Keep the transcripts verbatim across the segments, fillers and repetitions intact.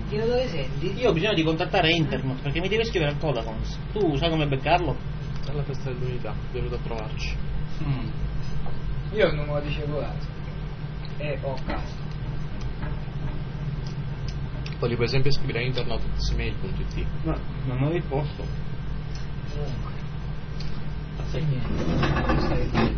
Io dove senti? Io ho bisogno di contattare Internet perché mi deve scrivere al Codacons. Tu sai come beccarlo? Alla festa dell'unità, è venuto a trovarci. Mm. Io ho il numero di cellulare e ho casa. Poi gli puoi sempre scrivere a internet.smail punto it. No, non ho risposto. Comunque. Sì. Niente. Stai lì.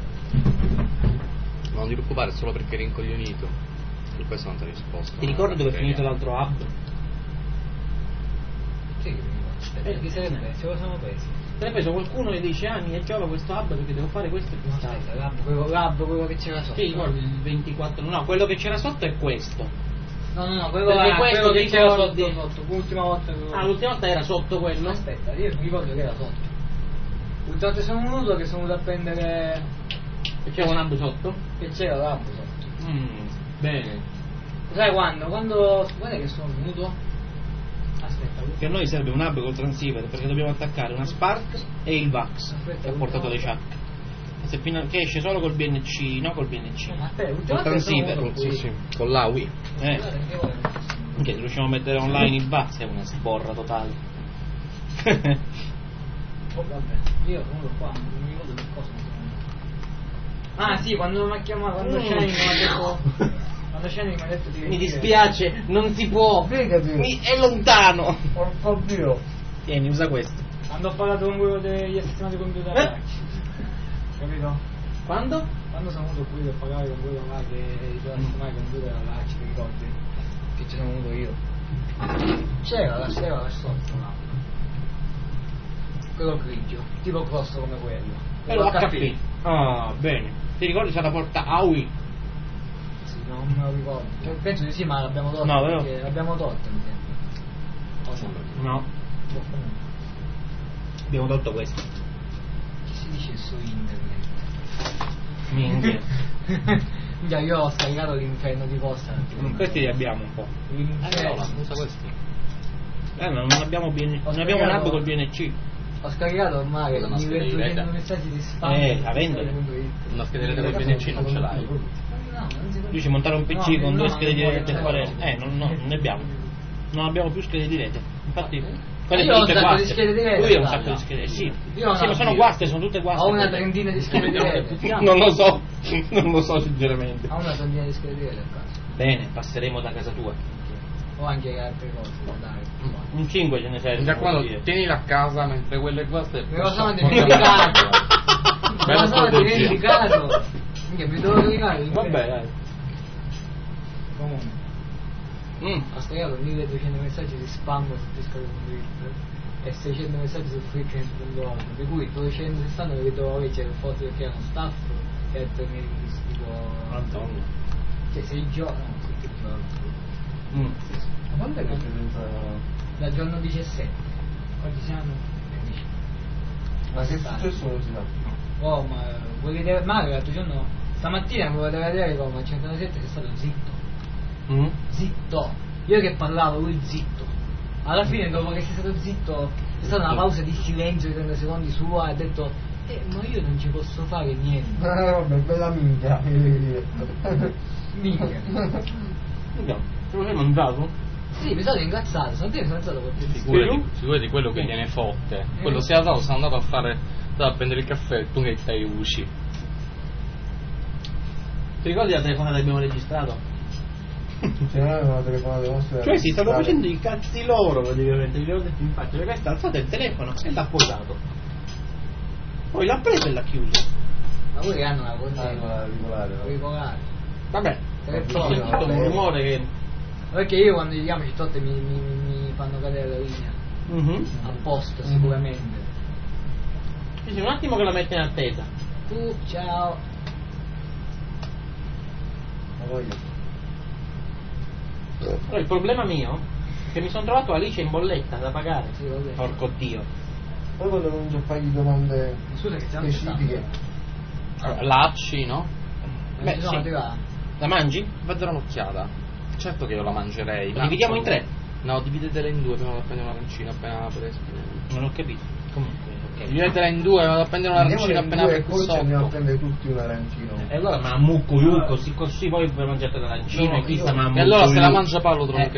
Non ti preoccupare, è solo perché eri incoglionito. Per questo non ti ha risposto. Ti ricordi dove è finito l'altro hub? Sì, che mi ricordo. Aspetta, Eh, chi se ne presi? Ce lo siamo presi? Te ne preso qualcuno e dice ah mi è giova questo hub perché devo fare questo e No, quest'altro. aspetta, l'hub, quello, l'hub, quello che c'era sotto. Sì, ricordi il ventiquattro. No, quello che c'era sotto è questo. No, no, no, quello, Perché là, questo quello ti che c'era ricordi? sotto, sotto. L'ultima volta che... Ah, l'ultima volta era sotto quello? Aspetta, io mi ricordo che era sotto. L'ultima volta sono venuto che sono venuto a prendere... E c'era un hub sotto? Che c'era l'hub sotto. Mm, bene. Sai quando? Quando... Quando è che sono venuto? Aspetta, Che a noi serve un hub col transceiver perché dobbiamo attaccare una Spark e il VAX Aspetta, che ha portato le l'ultima Chuck. Se fino a- che esce solo col B N C, no col B N C. No, ma aspetta, l'ultima Col volta sono transceiver. venuto Sì, qui. sì, con l'A U I. Eh, Guarda che ora- che se riusciamo a mettere online il VAX è una sborra totale. Oh, vabbè, io sono venuto qua, non mi ricordo che cosa sono venuto. Ah sì, quando mi ha chiamato, quando Mm. Shining mi ha detto... Quando Shining mi ha detto di Mi venire. dispiace, non si può. Spiegati. Mi- è lontano. Porco Dio. Tieni, usa questo. Quando ho parlato con quello degli assistenti computer Eh? là, capito? Quando? Quando sono venuto qui per parlare con quello là che doveva sistemare i computer là, ci ricordi? Che ci sono venuto io. C'era la c'era là sotto là. Quello grigio, tipo grosso come quello. Quello H P. Ah, bene. Ti ricordi se la porta A U I? Sì, non me lo ricordo. Cioè, penso di sì, ma l'abbiamo tolto. No, vero? perché l'abbiamo tolto, mi sembra. Cosa? No. Boh, comunque. Abbiamo tolto questo. Che si dice su internet? Minchia. Già, io ho scaricato l'inferno di posta. Mm, Questi li abbiamo un po'. Eh, L'inferno. no, usa questi. Eh, non abbiamo, B N- Ho non abbiamo un hub spiegato- col B N C. Ho scaricato ormai Cosa, una scheda di milleduecento rete? messaggi di spam. Eh, a vendere. Una scheda di rete per B N C non ce l'hai. No, non si può. Dici montare un P C No, con no, due non schede di voglio, rete e non fare. voglio. Eh, non, no, non ne abbiamo. Non abbiamo più schede di rete. Infatti, quelle Io sono ho un tutte sacco di guaste. schede di rete, Lui ha un guarda. sacco di schede. Sì, Io ho sì, una- ma sono guaste, sono tutte guaste. Ho una trentina di schede di rete. Non lo so, non lo so sinceramente. Ho una trentina di schede di rete a casa. Bene, passeremo da casa tua. Ho anche altre cose da dare. Un cinque ce ne serve. Da quando voglio dire. tienila a casa mentre quelle guaste. Me lo sono dimenticato. Me Bella lo sono strategia. dimenticato. Minchia, mi devo caricare l'inferno. Vabbè, dai. Comunque. Mm. Ho scaricato milleduecento messaggi di spam su Discord.it e seicento messaggi su Frequency punto org, di cui duecentosessanta perché dovevo avere c'era il foto perché erano staff e altri miei tipo Madonna. cioè sei giorni no, sei giorni Mm. Ma quando è che presenta? dal giorno diciassette oggi siamo quindici. Ma che è successo non si sa. Oh ma vuoi vedere Mario l'altro giorno stamattina mi voleva vedere come al centonovantasette è stato zitto Mm. zitto io che parlavo lui zitto alla fine dopo che sei stato zitto c'è stata una pausa di silenzio di trenta secondi sua e ha detto eh ma io non ci posso fare niente Eh vabbè, bella minchia. minchia No. Te lo sei mangiato? sì mi sono ringrazzato sono te mi sono alzato col piede Figurati, figurati quello che gliene fotte. Quello si è alzato, sono andato a fare. Stavo a prendere il caffè e tu che stai usci. Ti ricordi la telefonata che abbiamo registrato? Se non avevano telefonato le nostre. Cioè si stanno facendo i cazzi loro praticamente, gliel'ho detto in faccia, perché questo ha alzato il telefono e l'ha posato. Poi l'ha preso e l'ha chiuso. ma voi che hanno una Ah, corrente no, regolare. no? regolare Vabbè, tre ho torri sentito un rumore che. perché io quando gli chiamo citotte mi, mi, mi fanno cadere la linea Mhm. apposta Mhm. sicuramente Sì, sì, un attimo che la mette in attesa. tu ciao Ma voglio. Però il problema mio è che mi sono trovato Alice in bolletta da pagare. sì vabbè Porco dio. Poi quando non ci fai domande scusa che stiamo specifiche. Lacci, no? Beh, ci sono sì. arrivato La mangi? Va a dare un'occhiata. Certo che io la mangerei. La ma- dividiamo in tre? No, dividetela in due prima vado a prendere un'arancina appena preso. Non ho capito. Comunque, ok. Dividetela in due, vado a prendere un'arancina appena e preso poi ci andiamo a sotto. prendere tutti un arancino. E allora ma mucco io così così poi per mangiare l'arancino No, e chi io- sta ma E allora se la mucco, mangia Paolo trovo Eh, che